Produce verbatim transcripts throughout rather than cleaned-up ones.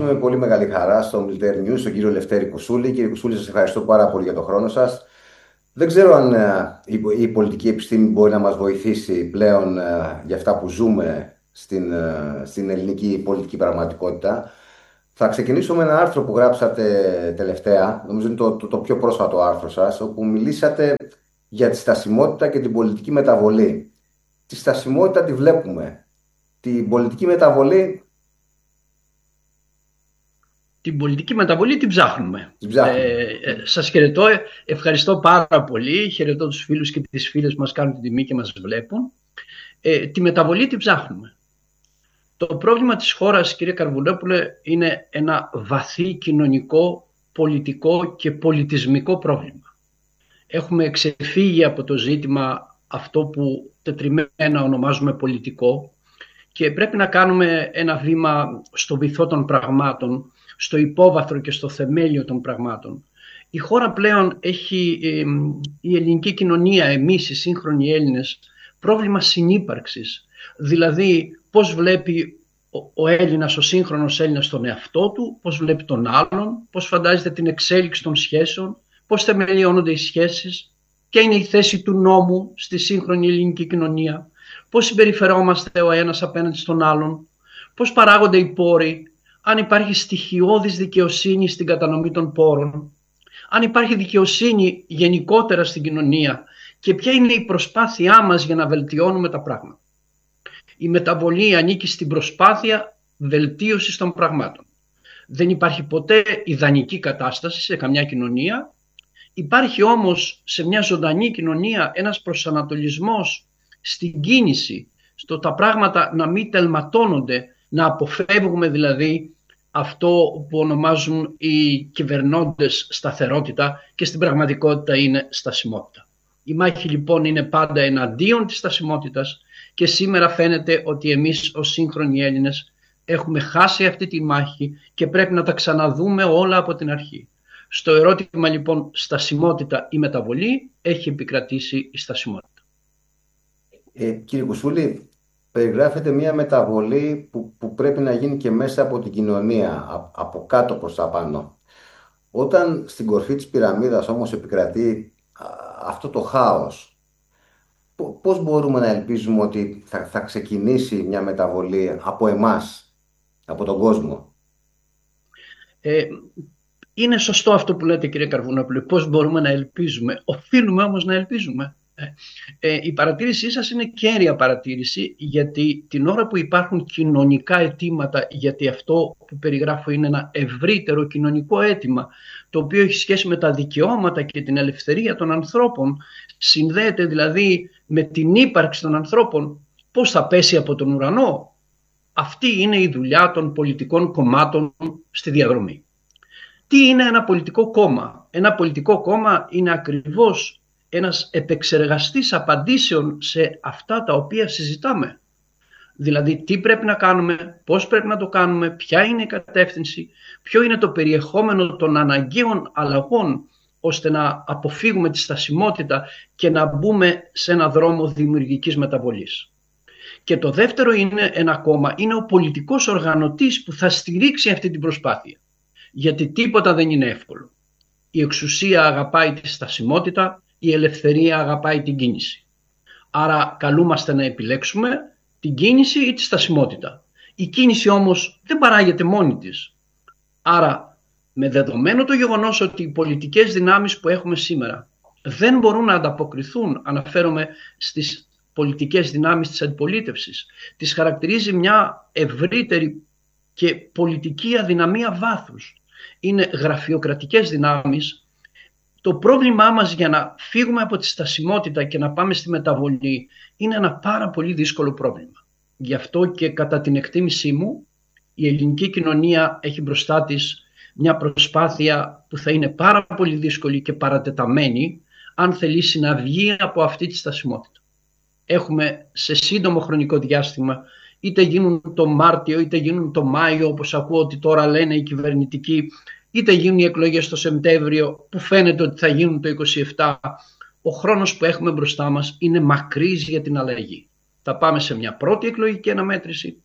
καλωσορίζουμε με πολύ μεγάλη χαρά στο Military News τον κύριο Λευτέρη Κουσούλη. Κύριε Κουσούλη, σας ευχαριστώ πάρα πολύ για τον χρόνο σας. Δεν ξέρω αν ε, η, η πολιτική επιστήμη μπορεί να μας βοηθήσει πλέον ε, για αυτά που ζούμε στην, ε, στην ελληνική πολιτική πραγματικότητα. Θα ξεκινήσω με ένα άρθρο που γράψατε τελευταία, νομίζω είναι το, το, το πιο πρόσφατο άρθρο σας, όπου μιλήσατε για τη στασιμότητα και την πολιτική μεταβολή. Τη στασιμότητα τη βλέπουμε. Την πολιτική μεταβολή... Την πολιτική μεταβολή την ψάχνουμε. Την ψάχνουμε. Ε, ε, σας χαιρετώ, ευχαριστώ πάρα πολύ. Χαιρετώ τους φίλους και τις φίλες που μας κάνουν την τιμή και μας βλέπουν. Ε, τη μεταβολή την ψάχνουμε. Το πρόβλημα της χώρας, κύριε Καρβουλόπουλε, είναι ένα βαθύ κοινωνικό, πολιτικό και πολιτισμικό πρόβλημα. Έχουμε ξεφύγει από το ζήτημα αυτό που τετριμμένα ονομάζουμε πολιτικό και πρέπει να κάνουμε ένα βήμα στο βυθό των πραγμάτων, στο υπόβαθρο και στο θεμέλιο των πραγμάτων. Η χώρα πλέον έχει, ε, η ελληνική κοινωνία, εμείς οι σύγχρονοι Έλληνες, πρόβλημα συνύπαρξης. Δηλαδή πώς βλέπει ο, ο Έλληνας, ο σύγχρονος Έλληνας τον εαυτό του, πώς βλέπει τον άλλον, πώς φαντάζεται την εξέλιξη των σχέσεων, πώς θεμελιώνονται οι σχέσεις, ποια είναι η θέση του νόμου στη σύγχρονη ελληνική κοινωνία, πώς συμπεριφερόμαστε ο ένας απέναντι στον άλλον, πώς παράγονται οι πόροι, αν υπάρχει στοιχειώδης δικαιοσύνη στην κατανομή των πόρων, αν υπάρχει δικαιοσύνη γενικότερα στην κοινωνία και ποια είναι η προσπάθειά μας για να βελτιώνουμε τα πράγματα. Η μεταβολή ανήκει στην προσπάθεια βελτίωσης των πραγμάτων. Δεν υπάρχει ποτέ ιδανική κατάσταση σε καμιά κοινωνία. Υπάρχει όμως σε μια ζωντανή κοινωνία ένας προσανατολισμός στην κίνηση, στο τα πράγματα να μην τελματώνονται, να αποφεύγουμε δηλαδή αυτό που ονομάζουν οι κυβερνώντες σταθερότητα και στην πραγματικότητα είναι στασιμότητα. Η μάχη λοιπόν είναι πάντα εναντίον της στασιμότητας και σήμερα φαίνεται ότι εμείς ως σύγχρονοι Έλληνες έχουμε χάσει αυτή τη μάχη και πρέπει να τα ξαναδούμε όλα από την αρχή. Στο ερώτημα λοιπόν στασιμότητα ή μεταβολή έχει επικρατήσει η στασιμότητα. Ε, κύριε Κουσούλη, περιγράφεται μια μεταβολή που, που πρέπει να γίνει και μέσα από την κοινωνία, από κάτω προς τα πάνω. Όταν στην κορφή της πυραμίδας όμως επικρατεί α, αυτό το χάος, πώς μπορούμε να ελπίζουμε ότι θα, θα ξεκινήσει μια μεταβολή από εμάς, από τον κόσμο? Ε, είναι σωστό αυτό που λέτε, κύριε Καρβουνόπουλε, πώς μπορούμε να ελπίζουμε. Οφείλουμε όμως να ελπίζουμε. Ε, η παρατήρησή σας είναι κέρια παρατήρηση, γιατί την ώρα που υπάρχουν κοινωνικά αιτήματα, γιατί αυτό που περιγράφω είναι ένα ευρύτερο κοινωνικό αίτημα, το οποίο έχει σχέση με τα δικαιώματα και την ελευθερία των ανθρώπων, συνδέεται δηλαδή με την ύπαρξη των ανθρώπων, πώς θα πέσει από τον ουρανό. Αυτή είναι η δουλειά των πολιτικών κομμάτων στη διαδρομή. Τι είναι ένα πολιτικό κόμμα? Ένα πολιτικό κόμμα είναι ακριβώς ένας επεξεργαστής απαντήσεων σε αυτά τα οποία συζητάμε. Δηλαδή τι πρέπει να κάνουμε, πώς πρέπει να το κάνουμε, ποια είναι η κατεύθυνση, ποιο είναι το περιεχόμενο των αναγκαίων αλλαγών ώστε να αποφύγουμε τη στασιμότητα και να μπούμε σε ένα δρόμο δημιουργικής μεταβολής. Και το δεύτερο είναι ένα κόμμα, είναι ο πολιτικός οργανωτής που θα στηρίξει αυτή την προσπάθεια. Γιατί τίποτα δεν είναι εύκολο. Η εξουσία αγαπάει τη στασιμότητα, η ελευθερία αγαπάει την κίνηση. Άρα καλούμαστε να επιλέξουμε την κίνηση ή τη στασιμότητα. Η κίνηση όμως δεν παράγεται μόνη της. Άρα με δεδομένο το γεγονός ότι οι πολιτικές δυνάμεις που έχουμε σήμερα δεν μπορούν να ανταποκριθούν, αναφέρομαι στις πολιτικές δυνάμεις της αντιπολίτευσης, τις χαρακτηρίζει μια ευρύτερη και πολιτική αδυναμία βάθους. Είναι γραφειοκρατικές δυνάμεις. Το πρόβλημά μας για να φύγουμε από τη στασιμότητα και να πάμε στη μεταβολή είναι ένα πάρα πολύ δύσκολο πρόβλημα. Γι' αυτό και κατά την εκτίμησή μου η ελληνική κοινωνία έχει μπροστά της μια προσπάθεια που θα είναι πάρα πολύ δύσκολη και παρατεταμένη αν θελήσει να βγει από αυτή τη στασιμότητα. Έχουμε σε σύντομο χρονικό διάστημα, είτε γίνουν το Μάρτιο είτε γίνουν το Μάιο, όπως ακούω ότι τώρα λένε οι κυβερνητικοί, είτε γίνουν οι εκλογές το Σεπτέμβριο που φαίνεται ότι θα γίνουν το είκοσι επτά, ο χρόνος που έχουμε μπροστά μας είναι μακρύς για την αλλαγή. Θα πάμε σε μια πρώτη εκλογική αναμέτρηση,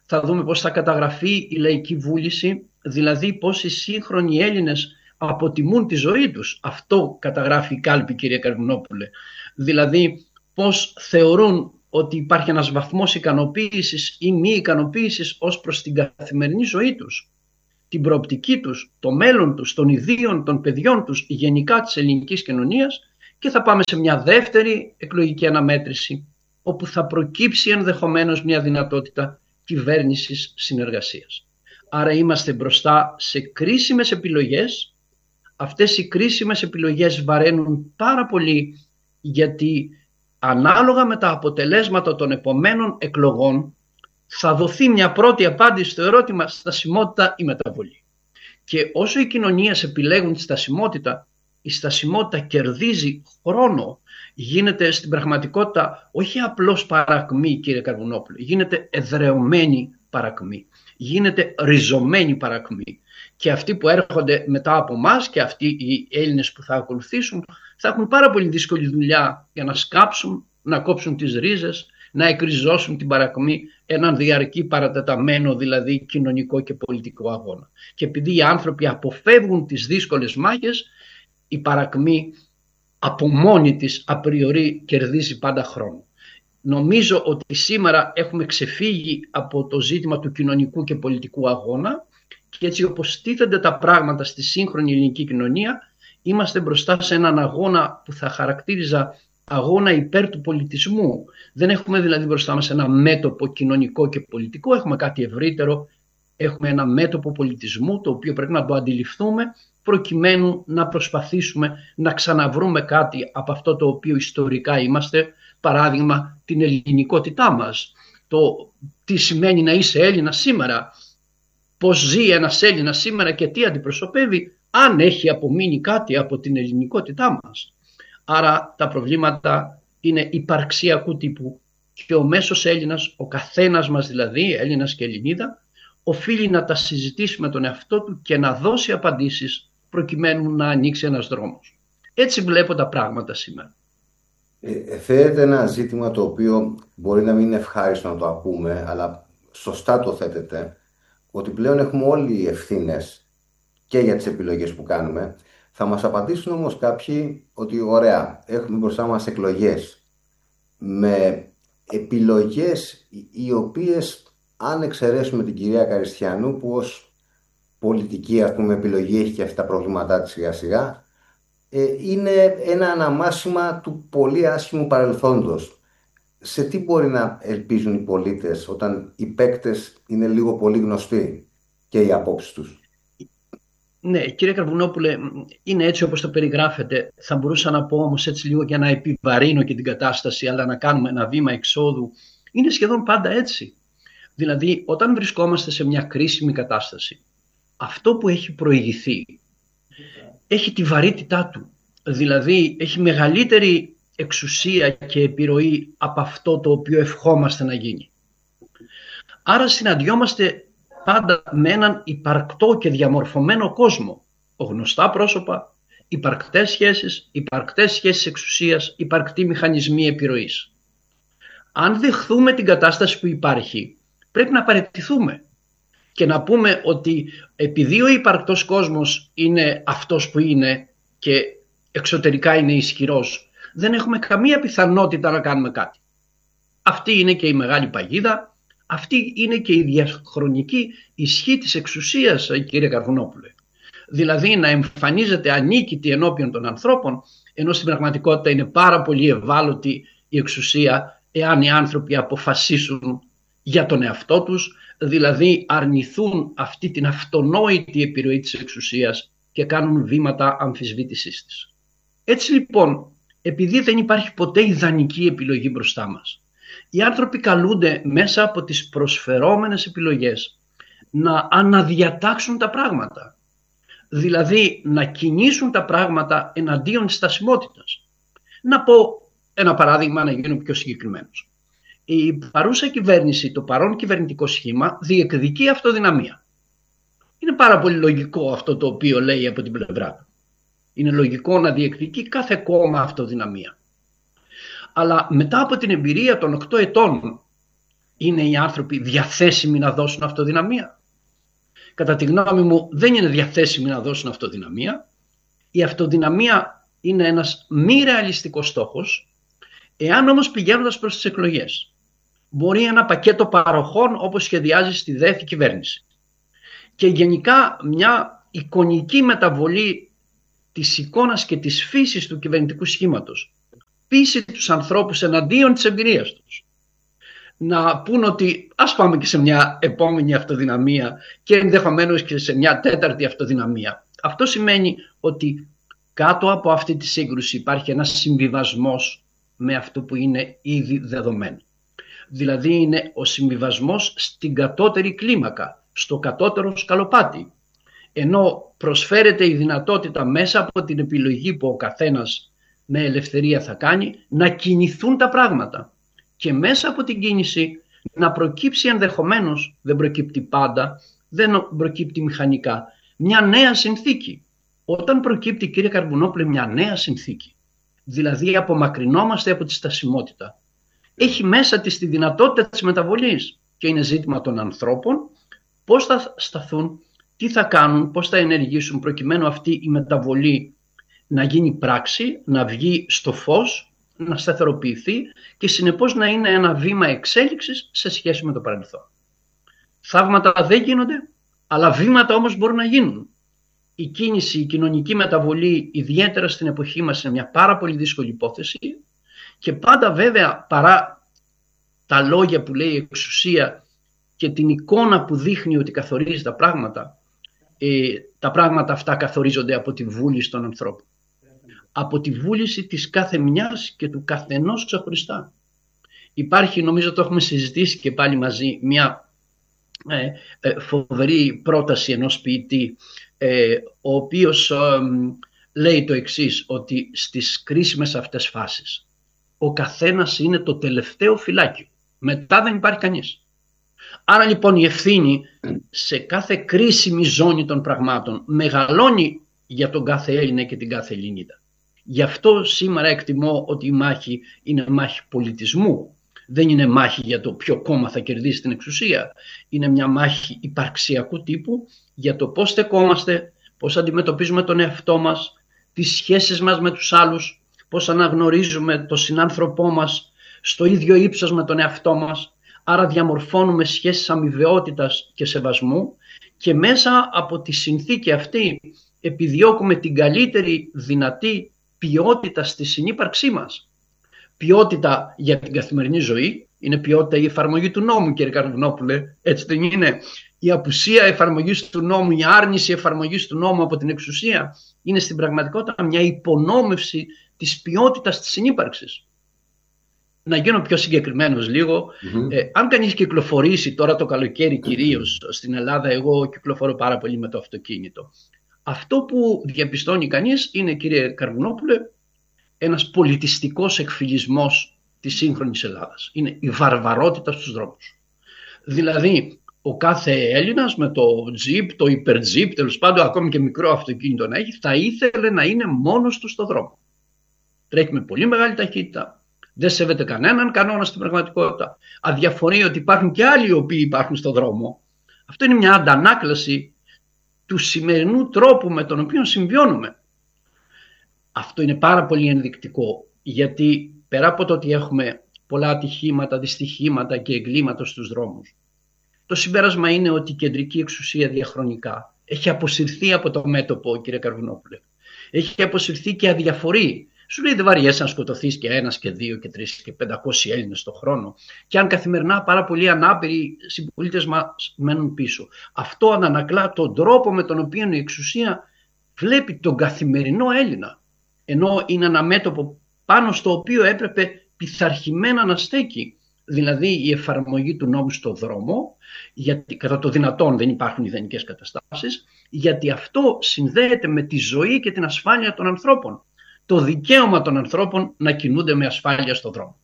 Θα δούμε πώς θα καταγραφεί η λαϊκή βούληση, δηλαδή πώς οι σύγχρονοι Έλληνες αποτιμούν τη ζωή τους. Αυτό καταγράφει η κάλπη, κύριε Καρβουνόπουλε. Δηλαδή πώς θεωρούν ότι υπάρχει ένας βαθμός ικανοποίησης ή μη ικανοποίησης ως προς την καθημερινή ζωή τους, την προοπτική τους, το μέλλον τους, των ιδίων, των παιδιών τους, γενικά της ελληνικής κοινωνίας, και θα πάμε σε μια δεύτερη εκλογική αναμέτρηση, όπου θα προκύψει ενδεχομένως μια δυνατότητα κυβέρνησης συνεργασίας. Άρα είμαστε μπροστά σε κρίσιμες επιλογές. Αυτές οι κρίσιμες επιλογές βαραίνουν πάρα πολύ, γιατί ανάλογα με τα αποτελέσματα των επομένων εκλογών θα δοθεί μια πρώτη απάντηση στο ερώτημα στασιμότητα ή μεταβολή. Και όσο οι κοινωνίες επιλέγουν τη στασιμότητα, η στασιμότητα κερδίζει χρόνο, γίνεται στην πραγματικότητα όχι απλώς παρακμή, κύριε Καρβουνόπουλο, γίνεται εδρεωμένη παρακμή, γίνεται ριζωμένη παρακμή. Και αυτοί που έρχονται μετά από εμάς και αυτοί οι Έλληνες που θα ακολουθήσουν θα έχουν πάρα πολύ δύσκολη δουλειά για να σκάψουν, να κόψουν τις ρίζες, να εκριζώσουν την παρακμή, έναν διαρκή παρατεταμένο δηλαδή κοινωνικό και πολιτικό αγώνα. Και επειδή οι άνθρωποι αποφεύγουν τις δύσκολες μάχες, η παρακμή από μόνη της απριορί κερδίζει πάντα χρόνο. Νομίζω ότι σήμερα έχουμε ξεφύγει από το ζήτημα του κοινωνικού και πολιτικού αγώνα, και έτσι όπως τίθενται τα πράγματα στη σύγχρονη ελληνική κοινωνία, είμαστε μπροστά σε έναν αγώνα που θα χαρακτήριζα αγώνα υπέρ του πολιτισμού. Δεν έχουμε δηλαδή μπροστά μας ένα μέτωπο κοινωνικό και πολιτικό, έχουμε κάτι ευρύτερο, έχουμε ένα μέτωπο πολιτισμού, το οποίο πρέπει να το αντιληφθούμε προκειμένου να προσπαθήσουμε να ξαναβρούμε κάτι από αυτό το οποίο ιστορικά είμαστε, παράδειγμα την ελληνικότητά μας, το τι σημαίνει να είσαι Έλληνας σήμερα, πώς ζει ένας Έλληνας σήμερα και τι αντιπροσωπεύει, αν έχει απομείνει κάτι από την ελληνικότητά μας. Άρα τα προβλήματα είναι υπαρξιακού τύπου και ο μέσος Έλληνας, ο καθένας μας δηλαδή, Έλληνας και Ελληνίδα, οφείλει να τα συζητήσει με τον εαυτό του και να δώσει απαντήσεις προκειμένου να ανοίξει ένας δρόμος. Έτσι βλέπω τα πράγματα σήμερα. Ε, θέτεται ένα ζήτημα το οποίο μπορεί να μην είναι ευχάριστο να το ακούμε, αλλά σωστά το θέτεται, ότι πλέον έχουμε όλοι οι ευθύνες και για τις επιλογές που κάνουμε. Θα μας απαντήσουν όμως κάποιοι ότι ωραία, έχουμε μπροστά μας εκλογές με επιλογές οι οποίες, αν εξαιρέσουμε την κυρία Καριστιανού που ως πολιτική ας πούμε επιλογή έχει και αυτά τα προβλήματά της σιγά σιγά, είναι ένα αναμάσιμα του πολύ άσχημου παρελθόντος. Σε τι μπορεί να ελπίζουν οι πολίτες όταν οι παίκτες είναι λίγο πολύ γνωστοί και οι απόψεις τους? Ναι, κύριε Καρβουνόπουλε, είναι έτσι όπως το περιγράφετε. Θα μπορούσα να πω όμως έτσι λίγο για να επιβαρύνω και την κατάσταση, αλλά να κάνουμε ένα βήμα εξόδου. Είναι σχεδόν πάντα έτσι. Δηλαδή, όταν βρισκόμαστε σε μια κρίσιμη κατάσταση, αυτό που έχει προηγηθεί έχει τη βαρύτητά του. Δηλαδή, έχει μεγαλύτερη εξουσία και επιρροή από αυτό το οποίο ευχόμαστε να γίνει. Άρα συναντιόμαστε πάντα με έναν υπαρκτό και διαμορφωμένο κόσμο. Γνωστά πρόσωπα, υπαρκτές σχέσεις, υπαρκτές σχέσεις εξουσίας, υπαρκτοί μηχανισμοί επιρροής. Αν δεχθούμε την κατάσταση που υπάρχει, πρέπει να παραιτηθούμε και να πούμε ότι επειδή ο υπαρκτός κόσμος είναι αυτός που είναι και εξωτερικά είναι ισχυρός, δεν έχουμε καμία πιθανότητα να κάνουμε κάτι. Αυτή είναι και η μεγάλη παγίδα, αυτή είναι και η διαχρονική ισχύ της εξουσίας, κύριε Καρβουνόπουλε. Δηλαδή να εμφανίζεται ανίκητη ενώπιον των ανθρώπων, ενώ στην πραγματικότητα είναι πάρα πολύ ευάλωτη η εξουσία εάν οι άνθρωποι αποφασίσουν για τον εαυτό τους, δηλαδή αρνηθούν αυτή την αυτονόητη επιρροή της εξουσίας και κάνουν βήματα αμφισβήτησής της. Έτσι λοιπόν, επειδή δεν υπάρχει ποτέ ιδανική επιλογή μπροστά μας, οι άνθρωποι καλούνται μέσα από τις προσφερόμενες επιλογές να αναδιατάξουν τα πράγματα. Δηλαδή να κινήσουν τα πράγματα εναντίον της στασιμότητας. Να πω ένα παράδειγμα να γίνω πιο συγκεκριμένος. Η παρούσα κυβέρνηση, το παρόν κυβερνητικό σχήμα διεκδικεί αυτοδυναμία. Είναι πάρα πολύ λογικό αυτό το οποίο λέει από την πλευρά του. Είναι λογικό να διεκδικεί κάθε κόμμα αυτοδυναμία. Αλλά μετά από την εμπειρία των οκτώ ετών Είναι οι άνθρωποι διαθέσιμοι να δώσουν αυτοδυναμία? Κατά τη γνώμη μου δεν είναι διαθέσιμοι να δώσουν αυτοδυναμία. Η αυτοδυναμία είναι ένας μη ρεαλιστικός στόχος. Εάν όμως πηγαίνοντας προς τις εκλογές μπορεί ένα πακέτο παροχών όπως σχεδιάζει στη ΔΕΘ η κυβέρνηση και γενικά μια εικονική μεταβολή της εικόνας και της φύσης του κυβερνητικού σχήματος, πείσει τους ανθρώπους εναντίον της εμπειρίας τους, να πούν ότι ας πάμε και σε μια επόμενη αυτοδυναμία και ενδεχομένως και σε μια τέταρτη αυτοδυναμία. Αυτό σημαίνει ότι κάτω από αυτή τη σύγκρουση υπάρχει ένας συμβιβασμός με αυτό που είναι ήδη δεδομένο. Δηλαδή είναι ο συμβιβασμός στην κατώτερη κλίμακα, στο κατώτερο σκαλοπάτι. Ενώ προσφέρεται η δυνατότητα μέσα από την επιλογή που ο καθένας με ελευθερία θα κάνει να κινηθούν τα πράγματα. Και μέσα από την κίνηση να προκύψει ενδεχομένως, δεν προκύπτει πάντα, δεν προκύπτει μηχανικά, μια νέα συνθήκη. Όταν προκύπτει, κύριε Καρβουνόπουλε, μια νέα συνθήκη, δηλαδή απομακρυνόμαστε από τη στασιμότητα, έχει μέσα της τη δυνατότητα της μεταβολής και είναι ζήτημα των ανθρώπων πώς θα σταθούν, τι θα κάνουν, πώς θα ενεργήσουν προκειμένου αυτή η μεταβολή να γίνει πράξη, να βγει στο φως, να σταθεροποιηθεί και συνεπώς να είναι ένα βήμα εξέλιξης σε σχέση με το παρελθόν. Θαύματα δεν γίνονται, αλλά βήματα όμως μπορούν να γίνουν. Η κίνηση, η κοινωνική μεταβολή, ιδιαίτερα στην εποχή μας, είναι μια πάρα πολύ δύσκολη υπόθεση και πάντα βέβαια παρά τα λόγια που λέει η εξουσία και την εικόνα που δείχνει ότι καθορίζει τα πράγματα, ε, τα πράγματα αυτά καθορίζονται από τη βούληση των ανθρώπων. Από τη βούληση της κάθε μιας και του καθενός ξεχωριστά. Υπάρχει, νομίζω το έχουμε συζητήσει και πάλι μαζί, μια ε, ε, φοβερή πρόταση ενός ποιητή, ε, ο οποίος ε, λέει το εξής, ότι στις κρίσιμες αυτές φάσεις ο καθένας είναι το τελευταίο φυλάκιο. Μετά δεν υπάρχει κανείς. Άρα λοιπόν η ευθύνη σε κάθε κρίσιμη ζώνη των πραγμάτων μεγαλώνει για τον κάθε Έλληνα και την κάθε Ελληνίδα. Γι' αυτό σήμερα εκτιμώ ότι η μάχη είναι μάχη πολιτισμού. Δεν είναι μάχη για το ποιο κόμμα θα κερδίσει την εξουσία. Είναι μια μάχη υπαρξιακού τύπου για το πώς στεκόμαστε, πώς αντιμετωπίζουμε τον εαυτό μας, τις σχέσεις μας με τους άλλους, πώς αναγνωρίζουμε τον συνάνθρωπό μας στο ίδιο ύψος με τον εαυτό μας. Άρα διαμορφώνουμε σχέσεις αμοιβαιότητας και σεβασμού και μέσα από τη συνθήκη αυτή επιδιώκουμε την καλύτερη δυνατή ποιότητα στη συνύπαρξή μας. Ποιότητα για την καθημερινή ζωή, είναι ποιότητα η εφαρμογή του νόμου, κύριε Καρβουνόπουλε, έτσι δεν είναι? Η απουσία εφαρμογής του νόμου, η άρνηση εφαρμογής του νόμου από την εξουσία είναι στην πραγματικότητα μια υπονόμευση της ποιότητας της συνύπαρξης. Να γίνω πιο συγκεκριμένος λίγο. Mm-hmm. Ε, αν κανείς κυκλοφορήσει τώρα το καλοκαίρι κυρίως στην Ελλάδα, εγώ κυκλοφορώ πάρα πολύ με το αυτοκίνητο. Αυτό που διαπιστώνει κανείς είναι, κύριε Καρβουνόπουλε, ένας πολιτιστικός εκφυλισμός της σύγχρονης Ελλάδας. Είναι η βαρβαρότητα στους δρόμους. Δηλαδή, ο κάθε Έλληνας με το τζιπ, το υπερτζιπ, τέλος πάντων, ακόμη και μικρό αυτοκίνητο να έχει, θα ήθελε να είναι μόνος του στο δρόμο. Τρέχει με πολύ μεγάλη ταχύτητα. Δεν σέβεται κανέναν κανόνα στην πραγματικότητα. Αδιαφορεί ότι υπάρχουν και άλλοι οι οποίοι υπάρχουν στο δρόμο. Αυτό είναι μια αντανάκλαση του σημερινού τρόπου με τον οποίο συμβιώνουμε. Αυτό είναι πάρα πολύ ενδεικτικό, γιατί πέρα από το ότι έχουμε πολλά ατυχήματα, δυστυχήματα και εγκλήματα στους δρόμους, το συμπέρασμα είναι ότι η κεντρική εξουσία διαχρονικά έχει αποσυρθεί από το μέτωπο, κύριε Καρβουνόπουλε. Έχει αποσυρθεί και αδιαφορεί. Σου λέει δεν βαριέσαι να σκοτωθείς και ένας και δύο και τρεις και πεντακόσιοι Έλληνες το χρόνο. Και αν καθημερινά πάρα πολλοί ανάπηροι συμπολίτες μας μένουν πίσω. Αυτό ανανακλά τον τρόπο με τον οποίο η εξουσία βλέπει τον καθημερινό Έλληνα. Ενώ είναι ένα μέτωπο πάνω στο οποίο έπρεπε πειθαρχημένα να στέκει. Δηλαδή η εφαρμογή του νόμου στο δρόμο, γιατί κατά το δυνατόν δεν υπάρχουν ιδανικές καταστάσεις, γιατί αυτό συνδέεται με τη ζωή και την ασφάλεια των ανθρώπων. Το δικαίωμα των ανθρώπων να κινούνται με ασφάλεια στον δρόμο.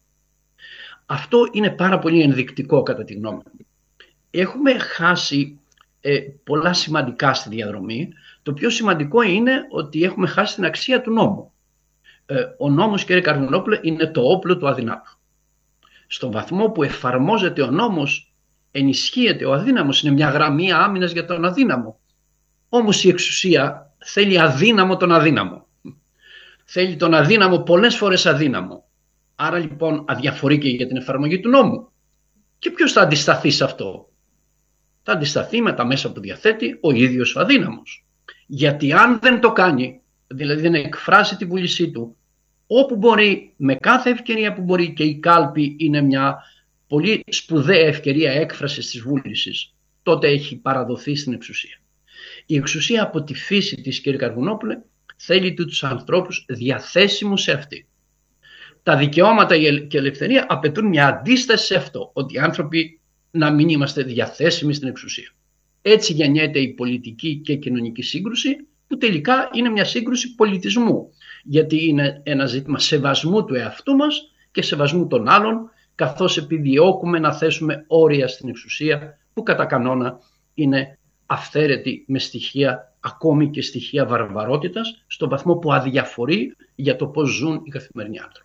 Αυτό είναι πάρα πολύ ενδεικτικό κατά τη γνώμη μου. Έχουμε χάσει ε, πολλά σημαντικά στη διαδρομή. Το πιο σημαντικό είναι ότι έχουμε χάσει την αξία του νόμου. Ε, ο νόμος, κύριε Καρβουνόπουλε, είναι το όπλο του αδυνάτου. Στον βαθμό που εφαρμόζεται ο νόμος, ενισχύεται ο αδύναμος, είναι μια γραμμή άμυνας για τον αδύναμο. Όμως η εξουσία θέλει αδύναμο τον αδύναμο. Θέλει τον αδύναμο πολλές φορές αδύναμο. Άρα λοιπόν αδιαφορεί και για την εφαρμογή του νόμου. Και ποιος θα αντισταθεί σε αυτό? Θα αντισταθεί με τα μέσα που διαθέτει ο ίδιος ο αδύναμος. Γιατί αν δεν το κάνει, δηλαδή δεν εκφράσει τη βούλησή του, όπου μπορεί, με κάθε ευκαιρία που μπορεί, και η κάλπη είναι μια πολύ σπουδαία ευκαιρία έκφρασης της βούλησης, τότε έχει παραδοθεί στην εξουσία. Η εξουσία από τη φύση της, κύριε Καρβουνόπουλε, θέλει τους ανθρώπους διαθέσιμους σε αυτή. Τα δικαιώματα και η ελευθερία απαιτούν μια αντίσταση σε αυτό, ότι οι άνθρωποι να μην είμαστε διαθέσιμοι στην εξουσία. Έτσι γεννιέται η πολιτική και κοινωνική σύγκρουση, που τελικά είναι μια σύγκρουση πολιτισμού, γιατί είναι ένα ζήτημα σεβασμού του εαυτού μας και σεβασμού των άλλων, καθώς επιδιώκουμε να θέσουμε όρια στην εξουσία που κατά κανόνα είναι αυθαίρετη με στοιχεία, ακόμη και στοιχεία βαρβαρότητας, στον βαθμό που αδιαφορεί για το πώς ζουν οι καθημερινοί άνθρωποι.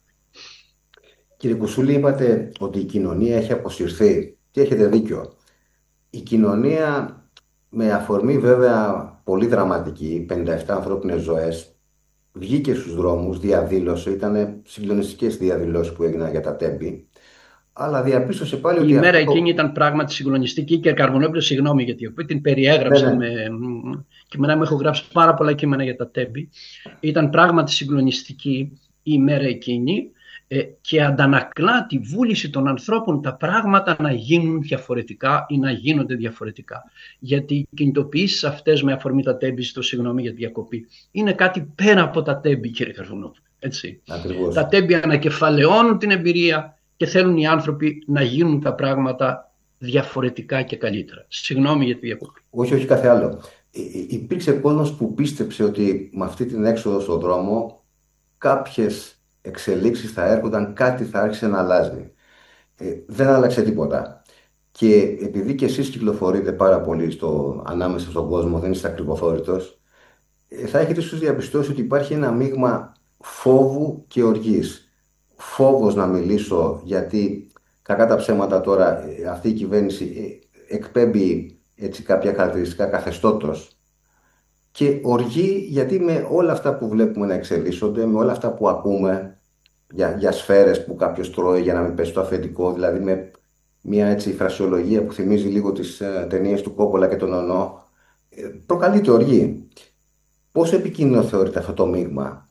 Κύριε Κουσούλη, είπατε ότι η κοινωνία έχει αποσυρθεί και έχετε δίκιο. Η κοινωνία, με αφορμή βέβαια πολύ δραματική, πενήντα επτά ανθρώπινες ζωές, βγήκε στους δρόμους, διαδήλωσε, ήταν συγκλονιστικές διαδηλώσεις που έγιναν για τα τέμπη, αλλά διαπίστωσε πάλι ότι... Η μέρα αυτό... εκείνη ήταν πράγματι συγκλονιστική και Καρβουνόπουλο, συγγνώμη γιατί την περιέγραψα, ναι, ναι. Με... και μετά μου έχω γράψει πάρα πολλά κείμενα για τα τέμπη. Ήταν πράγματι συγκλονιστική η μέρα εκείνη ε, και αντανακλά τη βούληση των ανθρώπων τα πράγματα να γίνουν διαφορετικά ή να γίνονται διαφορετικά. Γιατί οι κινητοποιήσεις αυτές με αφορμή τα τέμπη, στο συγγνώμη για τη διακοπή, είναι κάτι πέρα από τα τέμπη, κύριε Καρβουνόπουλο. Έτσι. Τα τέμπη ανακεφαλαιώνουν την εμπειρία και θέλουν οι άνθρωποι να γίνουν τα πράγματα διαφορετικά και καλύτερα. Συγγνώμη για τη διακοπή. Όχι, όχι κάθε άλλο. Υπήρξε κόσμος που πίστεψε ότι με αυτή την έξοδο στον δρόμο κάποιες εξελίξεις θα έρχονταν, κάτι θα άρχισε να αλλάζει. Ε, δεν άλλαξε τίποτα. Και επειδή και εσείς κυκλοφορείτε πάρα πολύ στο, ανάμεσα στον κόσμο, δεν είστε ακριβοφόρητος, ε, θα έχετε ίσως διαπιστώσει ότι υπάρχει ένα μείγμα φόβου και οργής. Φόβος να μιλήσω, γιατί κακά τα ψέματα τώρα αυτή η κυβέρνηση εκπέμπει έτσι κάποια χαρακτηριστικά καθεστώτος, και οργή γιατί με όλα αυτά που βλέπουμε να εξελίσσονται, με όλα αυτά που ακούμε για, για σφαίρες που κάποιος τρώει για να μην πέσει το αφεντικό, δηλαδή με μια έτσι φρασιολογία που θυμίζει λίγο τις uh, ταινίες του Κόπολα και τον Ονό, προκαλείται οργή. Πόσο επικίνδυνο θεωρείται αυτό το μείγμα?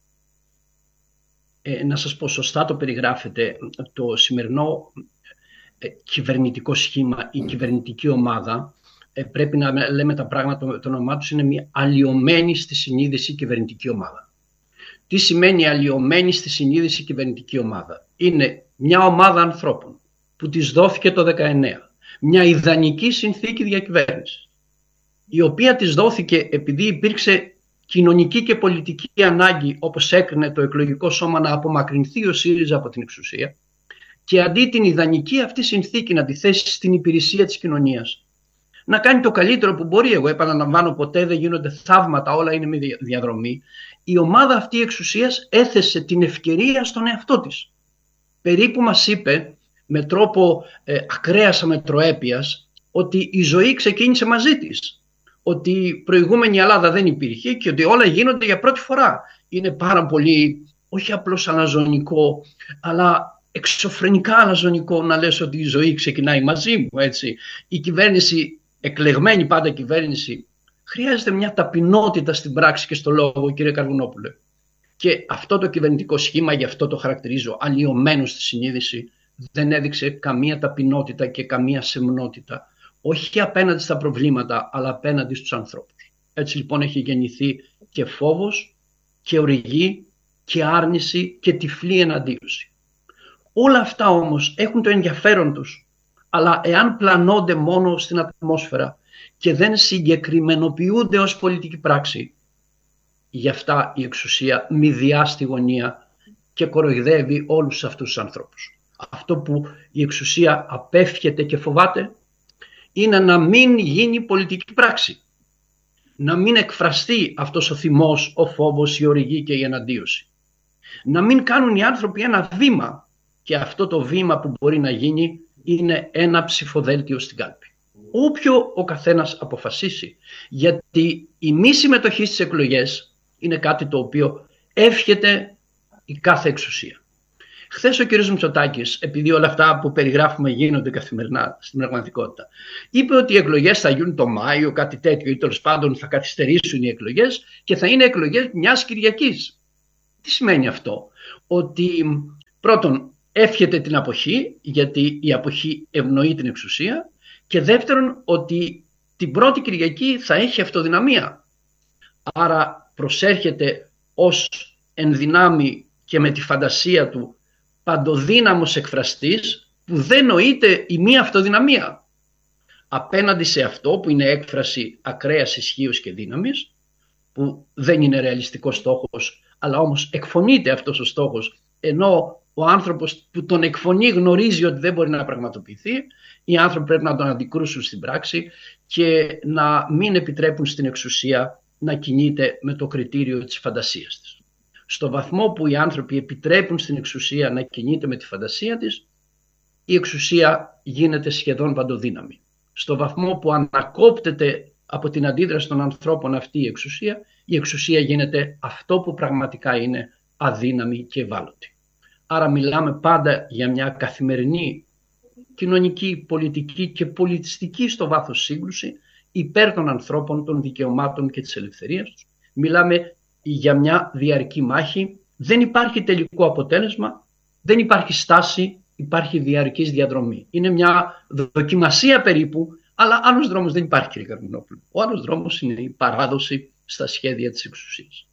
Ε, να σας πω, σωστά το περιγράφετε. Το σημερινό ε, κυβερνητικό σχήμα, η κυβερνητική ομάδα, ε, πρέπει να λέμε τα πράγματα με το όνομά τους, είναι μια αλλοιωμένη στη συνείδηση κυβερνητική ομάδα. Τι σημαίνει αλλοιωμένη στη συνείδηση κυβερνητική ομάδα? Είναι μια ομάδα ανθρώπων που της δόθηκε το δεκαεννέα μια ιδανική συνθήκη διακυβέρνησης, η οποία της δόθηκε επειδή υπήρξε κοινωνική και πολιτική ανάγκη, όπως έκρινε το εκλογικό σώμα, να απομακρυνθεί ο ΣΥΡΙΖΑ από την εξουσία, και αντί την ιδανική αυτή συνθήκη να τη θέσει στην υπηρεσία της κοινωνίας, να κάνει το καλύτερο που μπορεί. Εγώ επαναλαμβάνω, ποτέ δεν γίνονται θαύματα, όλα είναι με διαδρομή. Η ομάδα αυτή εξουσίας έθεσε την ευκαιρία στον εαυτό της. Περίπου μας είπε με τρόπο ε, ακραίας αμετροέπειας ότι η ζωή ξεκίνησε μαζί της. Ότι η προηγούμενη Ελλάδα δεν υπήρχε και ότι όλα γίνονται για πρώτη φορά. Είναι πάρα πολύ, όχι απλώς αλαζονικό, αλλά εξωφρενικά αλαζονικό να λες ότι η ζωή ξεκινάει μαζί μου. Έτσι. Η κυβέρνηση, εκλεγμένη πάντα κυβέρνηση, χρειάζεται μια ταπεινότητα στην πράξη και στο λόγο, κύριε Καρβουνόπουλε. Και αυτό το κυβερνητικό σχήμα, γι' αυτό το χαρακτηρίζω αλλοιωμένο στη συνείδηση, δεν έδειξε καμία ταπεινότητα και καμία σεμνότητα. Όχι απέναντι στα προβλήματα, αλλά απέναντι στους ανθρώπους. Έτσι λοιπόν έχει γεννηθεί και φόβος και οργή και άρνηση και τυφλή εναντίωση. Όλα αυτά όμως έχουν το ενδιαφέρον τους, αλλά εάν πλανώνται μόνο στην ατμόσφαιρα και δεν συγκεκριμενοποιούνται ως πολιτική πράξη, γι' αυτά η εξουσία μηδιά στη γωνία και κοροϊδεύει όλους αυτούς τους ανθρώπους. Αυτό που η εξουσία απέφχεται και φοβάται είναι να μην γίνει πολιτική πράξη. Να μην εκφραστεί αυτός ο θυμός, ο φόβος, η οργή και η εναντίωση. Να μην κάνουν οι άνθρωποι ένα βήμα και αυτό το βήμα που μπορεί να γίνει είναι ένα ψηφοδέλτιο στην κάλπη. Όποιο ο καθένας αποφασίσει, γιατί η μη συμμετοχή στις εκλογές είναι κάτι το οποίο εύχεται η κάθε εξουσία. Χθες ο κ. Μητσοτάκης, επειδή όλα αυτά που περιγράφουμε γίνονται καθημερινά στην πραγματικότητα, είπε ότι οι εκλογές θα γίνουν το Μάιο, κάτι τέτοιο, ή τέλος πάντων θα καθυστερήσουν οι εκλογές και θα είναι εκλογές μιας Κυριακής. Τι σημαίνει αυτό? Ότι πρώτον εύχεται την αποχή, γιατί η αποχή ευνοεί την εξουσία, και δεύτερον ότι την πρώτη Κυριακή θα έχει αυτοδυναμία. Άρα προσέρχεται ως ενδυνάμει και με τη φαντασία του παντοδύναμος εκφραστής που δεν νοείται η μία αυτοδυναμία. Απέναντι σε αυτό που είναι έκφραση ακραίας ισχύως και δύναμης, που δεν είναι ρεαλιστικός στόχος, αλλά όμως εκφωνείται αυτός ο στόχος, ενώ ο άνθρωπος που τον εκφωνεί γνωρίζει ότι δεν μπορεί να πραγματοποιηθεί, οι άνθρωποι πρέπει να τον αντικρούσουν στην πράξη και να μην επιτρέπουν στην εξουσία να κινείται με το κριτήριο της φαντασίας της. Στο βαθμό που οι άνθρωποι επιτρέπουν στην εξουσία να κινείται με τη φαντασία της, η εξουσία γίνεται σχεδόν παντοδύναμη. Στο βαθμό που ανακόπτεται από την αντίδραση των ανθρώπων αυτή η εξουσία, η εξουσία γίνεται αυτό που πραγματικά είναι, αδύναμη και ευάλωτη. Άρα μιλάμε πάντα για μια καθημερινή κοινωνική, πολιτική και πολιτιστική στο βάθος σύγκρουση υπέρ των ανθρώπων, των δικαιωμάτων και της ελευθερίας τους. Μιλάμε για μια διαρκή μάχη. Δεν υπάρχει τελικό αποτέλεσμα, δεν υπάρχει στάση, υπάρχει διαρκής διαδρομή. Είναι μια δοκιμασία περίπου, αλλά άλλος δρόμος δεν υπάρχει, κύριε Καρμινόπουλο. Ο άλλος δρόμος είναι η παράδοση στα σχέδια της εξουσίας.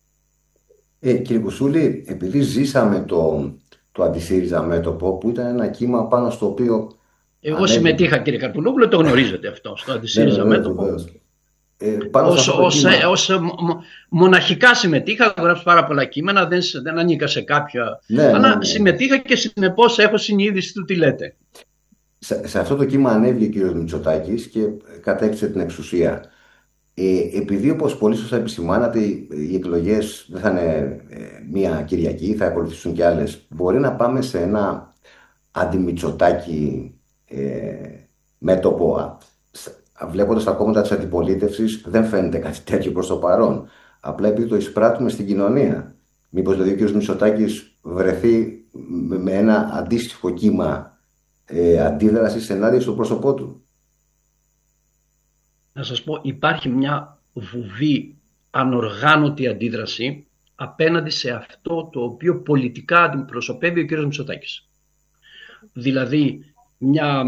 Ε, κύριε Κουσούλη, επειδή ζήσαμε το, το αντισύριζα μέτωπο, που ήταν ένα κύμα πάνω στο οποίο... Εγώ ανέβη... συμμετείχα, κύριε Καρπουλόπουλο, το γνωρίζετε αυτό, στο αντισύριζα μέτωπο. Ε, ως, ως, ως μοναχικά συμμετείχα, έχω γράψει πάρα πολλά κείμενα, δεν, δεν ανήκα σε κάποια, ναι, αλλά ναι, ναι. συμμετείχα και συνεπώς έχω συνείδηση του τι λέτε. Σε, σε αυτό το κύμα ανέβηκε ο κ. Μητσοτάκης και κατέκτησε την εξουσία. Ε, επειδή, όπως πολύ σωστά επισημάνατε, οι εκλογές δεν θα είναι ε, μία Κυριακή, θα ακολουθήσουν και άλλες. Μπορεί να πάμε σε ένα αντιμητσοτάκι ε, μέτωπο. Βλέποντας τα κόμματα της αντιπολίτευσης, δεν φαίνεται κάτι τέτοιο προς το παρόν. Απλά επειδή το εισπράττουμε στην κοινωνία. Μήπως δηλαδή ο κ. Μητσοτάκης βρεθεί με ένα αντίστοιχο κύμα ε, αντίδρασης ενάντια στο πρόσωπό του? Να σας πω, υπάρχει μια βουβή ανοργάνωτη αντίδραση απέναντι σε αυτό το οποίο πολιτικά αντιπροσωπεύει ο κ. Μητσοτάκης. Δηλαδή μια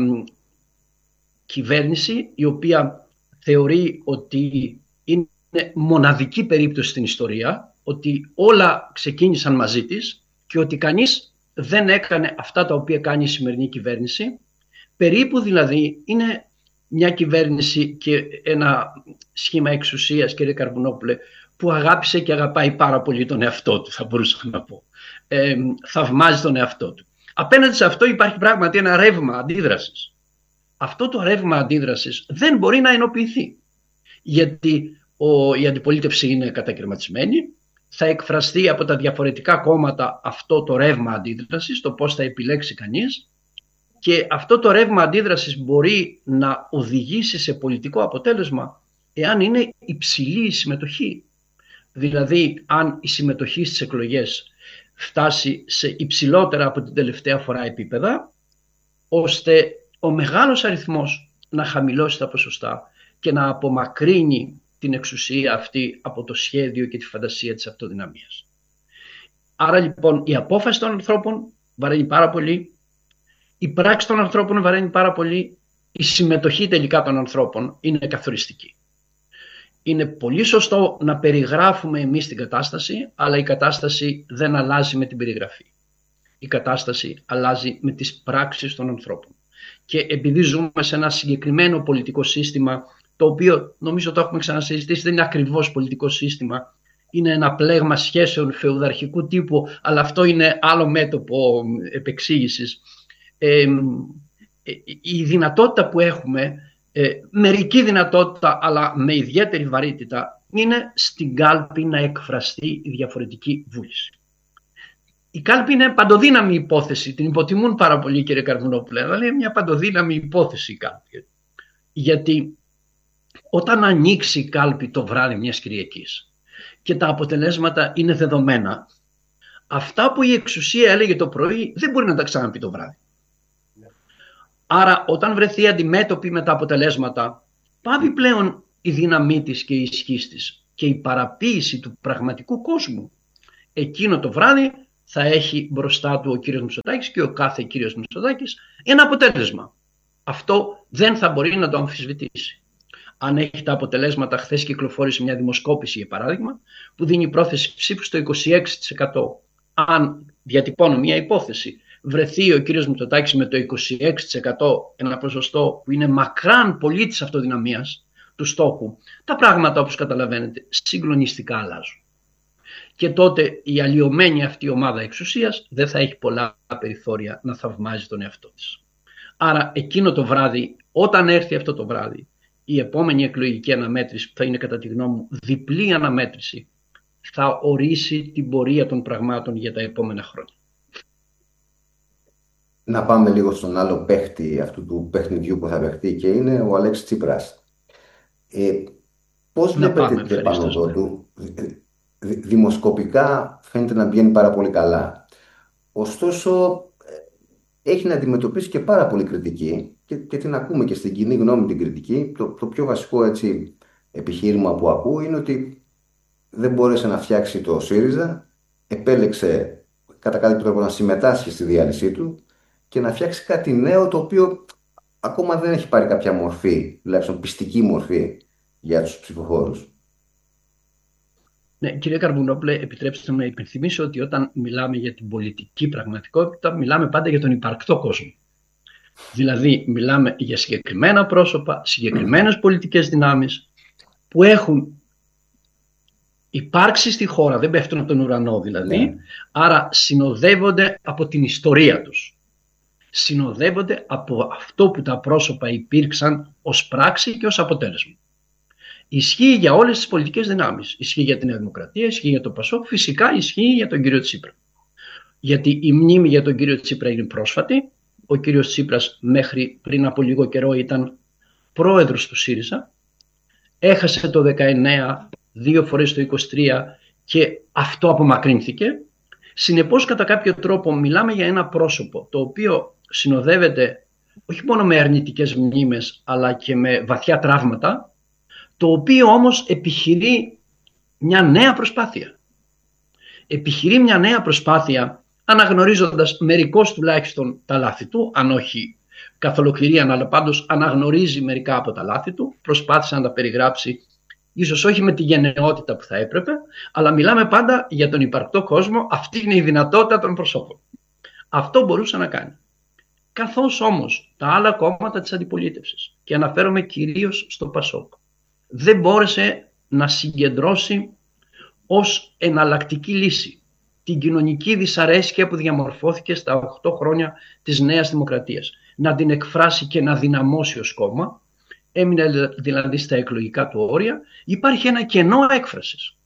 κυβέρνηση η οποία θεωρεί ότι είναι μοναδική περίπτωση στην ιστορία, ότι όλα ξεκίνησαν μαζί της και ότι κανείς δεν έκανε αυτά τα οποία κάνει η σημερινή κυβέρνηση. Περίπου δηλαδή είναι μια κυβέρνηση και ένα σχήμα εξουσίας, κύριε Καρβουνόπουλε, που αγάπησε και αγαπάει πάρα πολύ τον εαυτό του, θα μπορούσα να πω. Ε, θαυμάζει τον εαυτό του. Απέναντι σε αυτό υπάρχει πράγματι ένα ρεύμα αντίδρασης. Αυτό το ρεύμα αντίδρασης δεν μπορεί να ενοποιηθεί, γιατί ο, η αντιπολίτευση είναι κατακαιρματισμένη, θα εκφραστεί από τα διαφορετικά κόμματα αυτό το ρεύμα αντίδρασης, το πώς θα επιλέξει κανείς, και αυτό το ρεύμα αντίδρασης μπορεί να οδηγήσει σε πολιτικό αποτέλεσμα εάν είναι υψηλή η συμμετοχή. Δηλαδή αν η συμμετοχή στις εκλογές φτάσει σε υψηλότερα από την τελευταία φορά επίπεδα, ώστε ο μεγάλος αριθμός να χαμηλώσει τα ποσοστά και να απομακρύνει την εξουσία αυτή από το σχέδιο και τη φαντασία της αυτοδυναμίας. Άρα λοιπόν η απόφαση των ανθρώπων βαραίνει πάρα πολύ, η πράξη των ανθρώπων βαραίνει πάρα πολύ, η συμμετοχή τελικά των ανθρώπων είναι καθοριστική. Είναι πολύ σωστό να περιγράφουμε εμείς την κατάσταση, αλλά η κατάσταση δεν αλλάζει με την περιγραφή. Η κατάσταση αλλάζει με τις πράξεις των ανθρώπων. Και επειδή ζούμε σε ένα συγκεκριμένο πολιτικό σύστημα, το οποίο νομίζω το έχουμε ξανασυζητήσει, δεν είναι ακριβώς πολιτικό σύστημα, είναι ένα πλέγμα σχέσεων φεουδαρχικού τύπου, αλλά αυτό είναι άλλο μέτωπο επεξήγησης. Ε, η δυνατότητα που έχουμε, ε, μερική δυνατότητα αλλά με ιδιαίτερη βαρύτητα, είναι στην κάλπη να εκφραστεί η διαφορετική βούληση. η κάλπη είναι παντοδύναμη υπόθεση. Την υποτιμούν πάρα πολύ, κύριε Καρβουνόπουλε, αλλά είναι μια παντοδύναμη υπόθεση η κάλπη. Γιατί όταν ανοίξει η κάλπη το βράδυ μιας Κυριακής και τα αποτελέσματα είναι δεδομένα, αυτά που η εξουσία έλεγε το πρωί δεν μπορεί να τα ξαναπεί το βράδυ. Άρα όταν βρεθεί αντιμέτωπη με τα αποτελέσματα, πάβει πλέον η δύναμή της και η ισχύς της και η παραποίηση του πραγματικού κόσμου. Εκείνο το βράδυ θα έχει μπροστά του ο κύριος Μητσοτάκης και ο κάθε κύριος Μητσοτάκης ένα αποτέλεσμα. Αυτό δεν θα μπορεί να το αμφισβητήσει. Αν έχει τα αποτελέσματα, χθες κυκλοφόρησε μια δημοσκόπηση για παράδειγμα που δίνει πρόθεση ψήφου στο είκοσι έξι τοις εκατό. Αν, διατυπώνω μια υπόθεση, βρεθεί ο κύριος Μητσοτάκης με το είκοσι έξι τοις εκατό, ένα ποσοστό που είναι μακράν πολύ της αυτοδυναμίας του στόχου, τα πράγματα, όπως καταλαβαίνετε, συγκλονιστικά αλλάζουν. Και τότε η αλλοιωμένη αυτή ομάδα εξουσίας δεν θα έχει πολλά περιθώρια να θαυμάζει τον εαυτό της. Άρα εκείνο το βράδυ, όταν έρθει αυτό το βράδυ, η επόμενη εκλογική αναμέτρηση, που θα είναι κατά τη γνώμη μου διπλή αναμέτρηση, θα ορίσει την πορεία των πραγμάτων για τα επόμενα χρόνια. Να πάμε λίγο στον άλλο παίχτη αυτού του παιχνιδιού που θα παιχτεί και είναι ο Αλέξης Τσίπρας. Ε, πώς βλέπετε την επάνωδο του? Δημοσκοπικά φαίνεται να βγαίνει πάρα πολύ καλά. Ωστόσο, έχει να αντιμετωπίσει και πάρα πολύ κριτική και, και την ακούμε και στην κοινή γνώμη την κριτική. Το, το πιο βασικό έτσι, επιχείρημα που ακούω είναι ότι δεν μπόρεσε να φτιάξει το ΣΥΡΙΖΑ, επέλεξε κατά κάποιο τρόπο να συμμετάσχει στη διάλυσή του και να φτιάξει κάτι νέο το οποίο ακόμα δεν έχει πάρει κάποια μορφή, τουλάχιστον πιστική μορφή για τους ψηφοφόρους. Ναι, κύριε Καρβουνόπουλε, επιτρέψτε μου να υπενθυμίσω ότι όταν μιλάμε για την πολιτική πραγματικότητα, μιλάμε πάντα για τον υπαρκτό κόσμο. Δηλαδή, μιλάμε για συγκεκριμένα πρόσωπα, συγκεκριμένες πολιτικές δυνάμεις που έχουν υπάρξει στη χώρα, δεν πέφτουν από τον ουρανό δηλαδή, ναι. Άρα συνοδεύονται από την ιστορία τους. Συνοδεύονται από αυτό που τα πρόσωπα υπήρξαν ως πράξη και ως αποτέλεσμα. Ισχύει για όλες τις πολιτικές δυνάμεις. Ισχύει για την Νέα Δημοκρατία, ισχύει για το ΠΑΣΟΚ, φυσικά ισχύει για τον κύριο Τσίπρα. Γιατί η μνήμη για τον κύριο Τσίπρα είναι πρόσφατη. Ο κύριος Τσίπρας μέχρι πριν από λίγο καιρό ήταν πρόεδρος του ΣΥΡΙΖΑ. Έχασε το δεκαεννέα, δύο φορές το είκοσι τρία και αυτό απομακρύνθηκε. Συνεπώς, κατά κάποιο τρόπο μιλάμε για ένα πρόσωπο το οποίο συνοδεύεται όχι μόνο με αρνητικές μνήμες αλλά και με βαθιά τραύματα, το οποίο όμως επιχειρεί μια νέα προσπάθεια. Επιχειρεί μια νέα προσπάθεια αναγνωρίζοντας μερικώς τουλάχιστον τα λάθη του, αν όχι καθ' ολοκληρία, αλλά πάντως αναγνωρίζει μερικά από τα λάθη του, προσπάθησε να τα περιγράψει, ίσως όχι με τη γενναιότητα που θα έπρεπε, αλλά μιλάμε πάντα για τον υπαρκτό κόσμο, αυτή είναι η δυνατότητα των προσώπων. Αυτό μπορούσε να κάνει. Καθώς όμως τα άλλα κόμματα της αντιπολίτευσης, και αναφέρομαι κυρίως στο ΠΑΣΟΚ, δεν μπόρεσε να συγκεντρώσει ως εναλλακτική λύση την κοινωνική δυσαρέσκεια που διαμορφώθηκε στα οκτώ χρόνια της Νέας Δημοκρατίας. Να την εκφράσει και να δυναμώσει ως κόμμα, έμεινε δηλαδή στα εκλογικά του όρια, υπάρχει ένα κενό έκφρασης.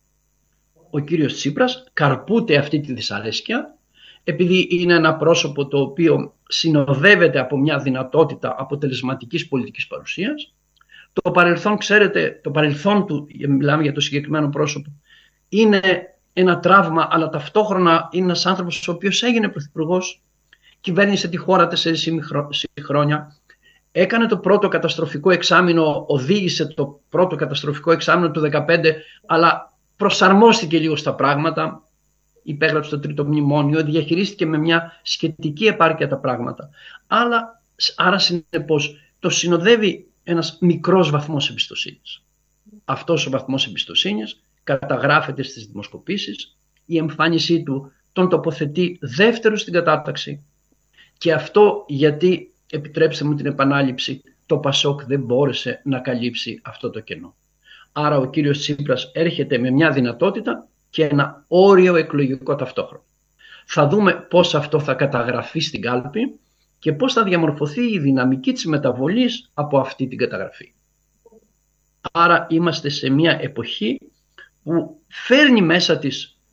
Ο κύριος Τσίπρας καρπούται αυτή τη δυσαρέσκεια, επειδή είναι ένα πρόσωπο το οποίο συνοδεύεται από μια δυνατότητα αποτελεσματικής πολιτικής παρουσίας. Το παρελθόν, ξέρετε, το παρελθόν του, μιλάμε για το συγκεκριμένο πρόσωπο, είναι ένα τραύμα, αλλά ταυτόχρονα είναι ένας άνθρωπος ο οποίος έγινε πρωθυπουργός, κυβέρνησε τη χώρα τέσσερα χρόνια, έκανε το πρώτο καταστροφικό εξάμηνο, οδήγησε το πρώτο καταστροφικό εξάμηνο του δεκαπέντε, αλλά προσαρμόστηκε λίγο στα πράγματα, υπέγραψε το τρίτο μνημόνιο, διαχειρίστηκε με μια σχετική επάρκεια τα πράγματα. Αλλά, άρα συνεπώς το συνοδεύει ένας μικρός βαθμός εμπιστοσύνης. Αυτός ο βαθμός εμπιστοσύνης καταγράφεται στις δημοσκοπήσεις, η εμφάνισή του τον τοποθετεί δεύτερο στην κατάταξη και αυτό γιατί, επιτρέψτε μου την επανάληψη, το ΠΑΣΟΚ δεν μπόρεσε να καλύψει αυτό το κενό. Άρα ο κύριος Τσίπρας έρχεται με μια δυνατότητα και ένα όριο εκλογικό ταυτόχρονα. Θα δούμε πώς αυτό θα καταγραφεί στην κάλπη και πώς θα διαμορφωθεί η δυναμική της μεταβολής από αυτή την καταγραφή. Άρα είμαστε σε μια εποχή που φέρνει μέσα της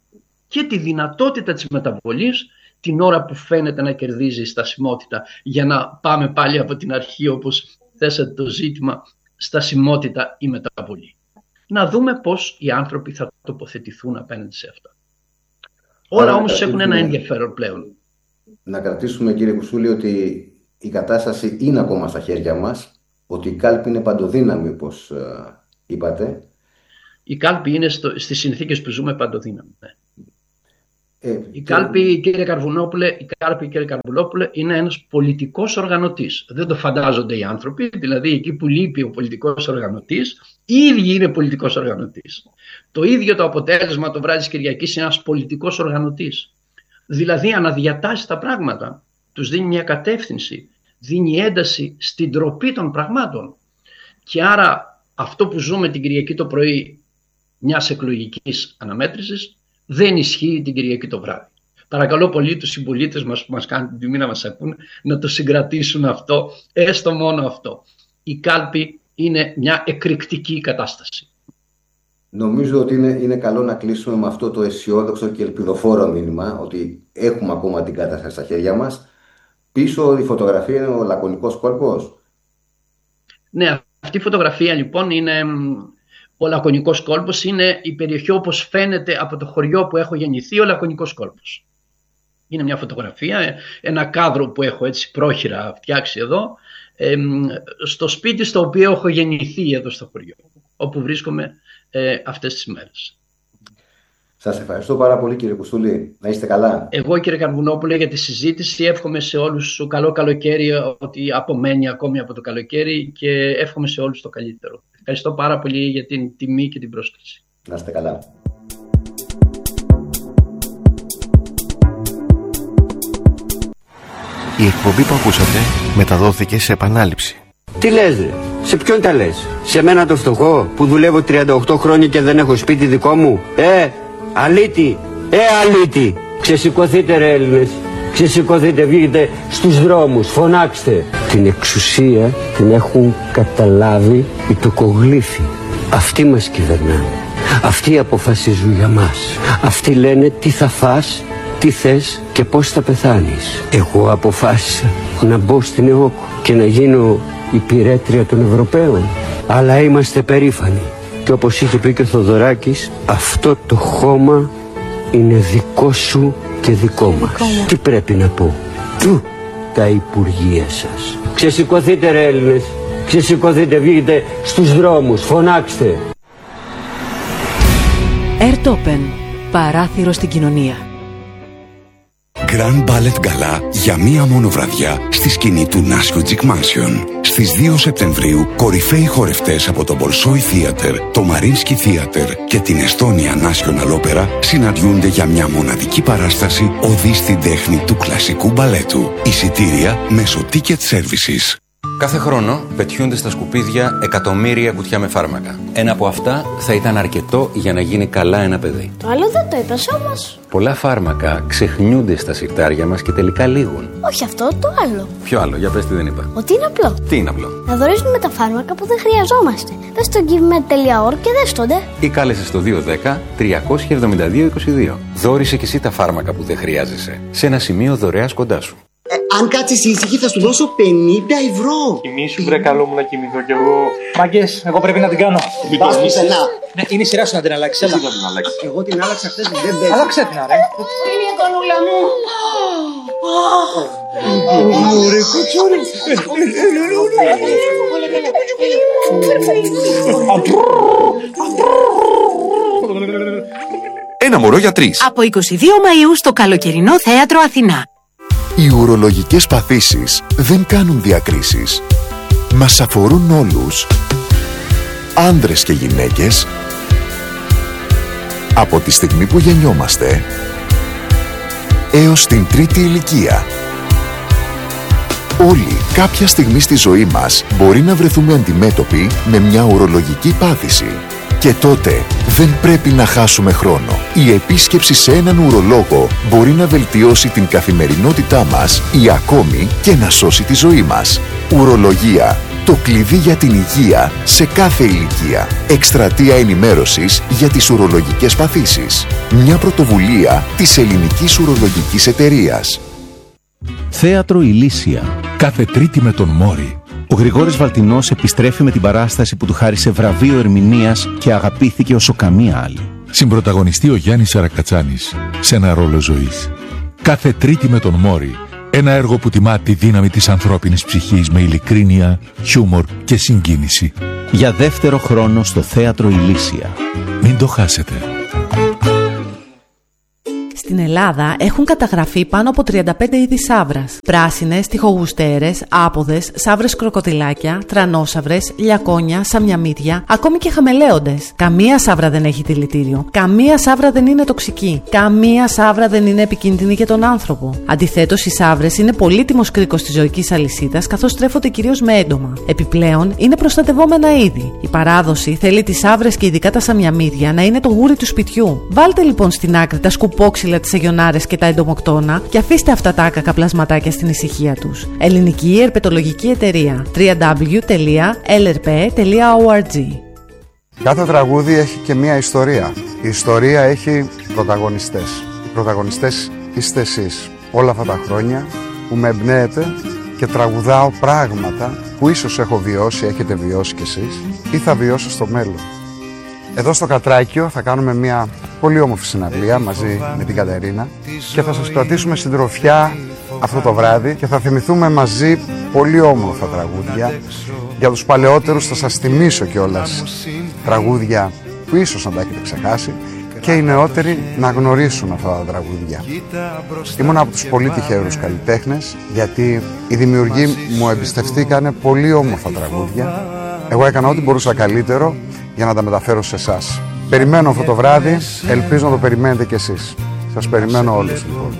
και τη δυνατότητα της μεταβολής την ώρα που φαίνεται να κερδίζει η στασιμότητα, για να πάμε πάλι από την αρχή όπως θέσατε το ζήτημα, στασιμότητα ή μεταβολή. Να δούμε πώς οι άνθρωποι θα τοποθετηθούν απέναντι σε αυτά. Όλα Άρα, όμως έχουν ένα ενδιαφέρον πλέον. Να κρατήσουμε, κύριε Κουσούλη, ότι η κατάσταση είναι ακόμα στα χέρια μας, ότι η κάλπη είναι παντοδύναμη, όπως ε, είπατε. Η κάλπη είναι στο, στις συνθήκες που ζούμε παντοδύναμη. Ναι. Ε, Η κάλπη, κύριε Καρβουνόπουλε, η κάλπη, κύριε Καρβουνόπουλε, είναι ένας πολιτικός οργανωτής. Δεν το φαντάζονται οι άνθρωποι, δηλαδή εκεί που λείπει ο πολιτικός οργανωτής, οι ίδιοι είναι πολιτικός οργανωτής. Το ίδιο το αποτέλεσμα το βράδυ της Κυριακής είναι ένας πολιτικός οργανωτής. Δηλαδή αναδιατάσσει τα πράγματα, τους δίνει μια κατεύθυνση, δίνει ένταση στην τροπή των πραγμάτων. Και άρα αυτό που ζούμε την Κυριακή το πρωί μιας εκλογικής αναμέτρησης δεν ισχύει την Κυριακή το βράδυ. Παρακαλώ πολύ τους συμπολίτες μας που μας κάνουν την τιμή να μας ακούν να το συγκρατήσουν αυτό, έστω μόνο αυτό. Η κάλπη είναι μια εκρηκτική κατάσταση. Νομίζω ότι είναι, είναι καλό να κλείσουμε με αυτό το αισιόδοξο και ελπιδοφόρο μήνυμα, ότι έχουμε ακόμα την κατάσταση στα χέρια μας. Πίσω η φωτογραφία είναι ο λακωνικός κόλπος. Ναι, αυτή η φωτογραφία λοιπόν είναι... Ο Λακωνικός κόλπος είναι η περιοχή όπως φαίνεται από το χωριό που έχω γεννηθεί, ο Λακωνικός κόλπος. Είναι μια φωτογραφία, ένα κάδρο που έχω έτσι πρόχειρα φτιάξει εδώ, ε, στο σπίτι στο οποίο έχω γεννηθεί εδώ στο χωριό, όπου βρίσκομαι ε, αυτές τις μέρες. Σας ευχαριστώ πάρα πολύ, κύριε Κουσούλη. Να είστε καλά. Εγώ, κύριε Καρβουνόπουλε, για τη συζήτηση εύχομαι σε όλους το καλό καλοκαίρι, ότι απομένει ακόμη από το καλοκαίρι, και εύχομαι σε όλους το καλύτερο. Ευχαριστώ πάρα πολύ για την τιμή και την πρόσκληση. Να είστε καλά. Η εκπομπή που ακούσατε μεταδόθηκε σε επανάληψη. Τι λες ρε, σε ποιον τα λες? Σε μένα το φτωχό που δουλεύω τριάντα οκτώ χρόνια και δεν έχω σπίτι δικό μου? Ε, αλήτη, ε αλήτη. Ξεσηκωθείτε ρε Έλληνες, ξεσηκωθείτε, βγείτε στους δρόμους, φωνάξτε. Την εξουσία την έχουν καταλάβει οι τοκογλύφοι. Αυτοί μας κυβερνάνε, αυτοί αποφασίζουν για μας. Αυτοί λένε τι θα φας, τι θες και πώς θα πεθάνεις. Εγώ αποφάσισα να μπω στην ΕΟΚ και να γίνω υπηρέτρια των Ευρωπαίων. Αλλά είμαστε περήφανοι. Και όπως είχε πει και ο Θοδωράκης, αυτό το χώμα είναι δικό σου και δικό μας. Τι πρέπει να πω? Του τα υπουργεία σας. Ξεσηκωθείτε ρε Έλληνες, ξεσηκωθείτε, βγείτε στους δρόμους, φωνάξτε. Ερτόπεν, παράθυρο στην κοινωνία. Grand Ballet Gala για μία μόνο βραδιά στη σκηνή του National Mansion. Στις δύο Σεπτεμβρίου, κορυφαίοι χορευτές από το Bolshoi Theater, το Mariinsky Theater και την Estonia National Opera συναντιούνται για μια μοναδική παράσταση οδή στην τέχνη του κλασικού μπαλέτου. Εισιτήρια μέσω Ticket Services. Κάθε χρόνο πετιούνται στα σκουπίδια εκατομμύρια κουτιά με φάρμακα. Ένα από αυτά θα ήταν αρκετό για να γίνει καλά ένα παιδί. Το άλλο δεν το είπες όμως. Πολλά φάρμακα ξεχνιούνται στα συρτάρια μας και τελικά λήγουν. Όχι αυτό, το άλλο. Ποιο άλλο, για πες τι δεν είπα. Ότι είναι απλό. Τι είναι απλό? Να δωρίζουμε τα φάρμακα που δεν χρειαζόμαστε. Πες στο givemed τελεία org και δέστονται. Ή κάλεσε στο δύο ένα μηδέν τρία εβδομήντα δύο είκοσι δύο. Δώρισε και εσύ τα φάρμακα που δεν χρειάζεσαι σε ένα σημείο δωρεάς κοντά σου. Ε, αν κάτσεις ήσυχη θα σου δώσω πενήντα ευρώ. Κοιμήσου βρε, καλό μου να κοιμηθώ κι εγώ. Μάγκες, εγώ πρέπει να την κάνω. Μην το πουθενά. Ναι, είναι η σειρά σου να την αλλάξεις. Εσύ θα την αλλάξεις. Εγώ την άλλαξα χθες, δεν παίζει. Άλλαξε την ρε. Είναι η κονούλα μου. Ωραία, κουτσούρι. Ένα μωρό για τρεις. Από είκοσι δύο Μαΐου στο καλοκαιρινό θέατρο Αθηνά. Οι ουρολογικές παθήσεις δεν κάνουν διακρίσεις. Μας αφορούν όλους. Άνδρες και γυναίκες. Από τη στιγμή που γεννιόμαστε έως την τρίτη ηλικία. Όλοι κάποια στιγμή στη ζωή μας μπορεί να βρεθούμε αντιμέτωποι με μια ουρολογική πάθηση. Και τότε δεν πρέπει να χάσουμε χρόνο. Η επίσκεψη σε έναν ουρολόγο μπορεί να βελτιώσει την καθημερινότητά μας ή ακόμη και να σώσει τη ζωή μας. Ουρολογία. Το κλειδί για την υγεία σε κάθε ηλικία. Εκστρατεία ενημέρωσης για τις ουρολογικές παθήσεις. Μια πρωτοβουλία της Ελληνικής Ουρολογικής Εταιρείας. Θέατρο Ηλίσια. Κάθε Τρίτη με τον Μόρι. Ο Γρηγόρης Βαλτινός επιστρέφει με την παράσταση που του χάρισε βραβείο ερμηνείας και αγαπήθηκε όσο καμία άλλη. Συμπρωταγωνιστεί ο Γιάννης Σαρακατσάνης σε ένα ρόλο ζωής. Κάθε Τρίτη με τον Μόρι. Ένα έργο που τιμά τη δύναμη της ανθρώπινης ψυχής με ειλικρίνεια, χιούμορ και συγκίνηση. Για δεύτερο χρόνο στο Θέατρο Ηλίσια. Μην το χάσετε. Στην Ελλάδα έχουν καταγραφεί πάνω από τριάντα πέντε είδη σαύρας. Πράσινες, τυχογουστέρες, άποδες, σαύρες κροκοδιλάκια, τρανόσαυρες, λιακόνια, σαμιαμίδια, ακόμη και χαμελέοντες. Καμία σαύρα δεν έχει δηλητήριο. Καμία σαύρα δεν είναι τοξική. Καμία σαύρα δεν είναι επικίνδυνη για τον άνθρωπο. Αντιθέτως, οι σαύρες είναι πολύτιμος κρίκος της ζωικής αλυσίδας, καθώς τρέφονται κυρίως με έντομα. Επιπλέον, είναι προστατευόμενα είδη. Η παράδοση θέλει τις σαύρες και ειδικά τα σαμιαμίδια να είναι το γούρι του σπιτιού. Βάλτε λοιπόν στην άκρη τα σκουπόξυλα, τις αγιονάρες και τα εντομοκτώνα και αφήστε αυτά τα άκακα πλασματάκια στην ησυχία τους. Ελληνική Ερπετολογική Εταιρεία. double-u double-u double-u τελεία ελ ερ πι τελεία ο αρ τζι. Κάθε τραγούδι έχει και μία ιστορία. Η ιστορία έχει πρωταγωνιστές. Οι πρωταγωνιστές είστε εσείς. Όλα αυτά τα χρόνια που με εμπνέετε και τραγουδάω πράγματα που ίσως έχω βιώσει, έχετε βιώσει κι εσείς ή θα βιώσω στο μέλλον. Εδώ στο Κατράκιο θα κάνουμε μια πολύ όμορφη συναυλία μαζί με την Κατερίνα και θα σας κρατήσουμε συντροφιά αυτό το βράδυ και θα θυμηθούμε μαζί πολύ όμορφα τραγούδια. Για τους παλαιότερους θα σας θυμίσω κιόλας τραγούδια που ίσως να τα έχετε ξεχάσει και οι νεότεροι να γνωρίσουν αυτά τα τραγούδια. Ήμουν από τους πολύ τυχερούς καλλιτέχνες γιατί οι δημιουργοί μου εμπιστευτήκανε πολύ όμορφα τραγούδια. Εγώ έκανα ό,τι μπορούσα καλύτερο για να τα μεταφέρω σε εσάς. Περιμένω αυτό το βράδυ, ελπίζω να το περιμένετε κι εσείς. Σας περιμένω όλους λοιπόν.